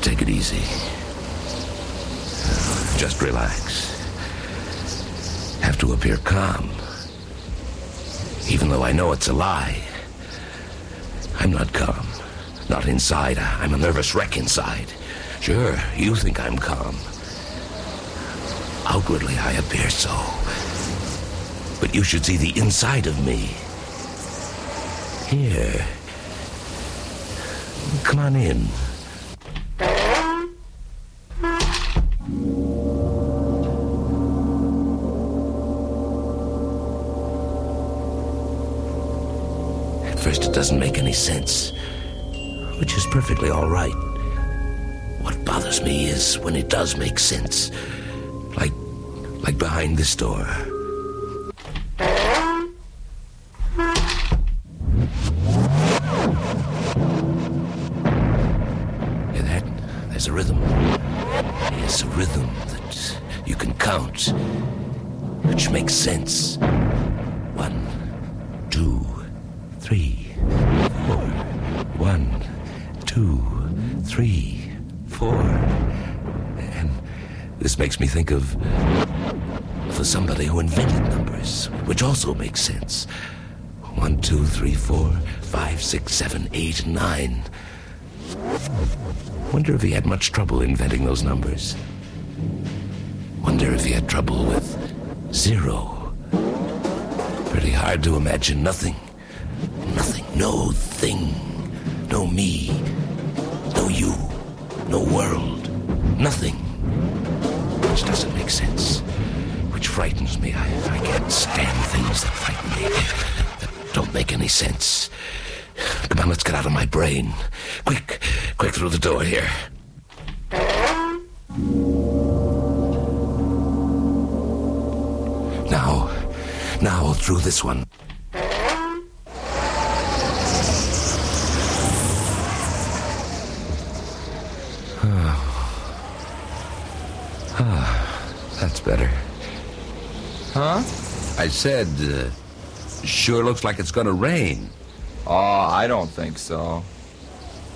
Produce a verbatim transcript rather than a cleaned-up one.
Take it easy. Just relax. Have to appear calm. Even though I know it's a lie. I'm not calm. Not inside. I'm a nervous wreck inside. Sure, you think I'm calm. Outwardly, I appear so. But you should see the inside of me. Here. Come on in. At first, it doesn't make any sense, which is perfectly all right. What bothers me is when it does make sense. Like, like behind this door. Hear that? There's a rhythm. Yes, a rhythm that you can count, which makes sense. One, two, three, four. One, two, three, four. And this makes me think of, of somebody who invented numbers, which also makes sense. One, two, three, four, five, six, seven, eight, nine. Wonder if he had much trouble inventing those numbers. Wonder if he had trouble with zero. Pretty hard to imagine nothing. Nothing. No thing. No me. No you. No world. Nothing. Which doesn't make sense. Which frightens me. I, I can't stand things that frighten me. That don't make any sense. Come on, let's get out of my brain. Quick. Quick through the door here. Now. Now through this one. That's better. Huh? I said, uh, sure looks like it's gonna rain. Oh, I don't think so.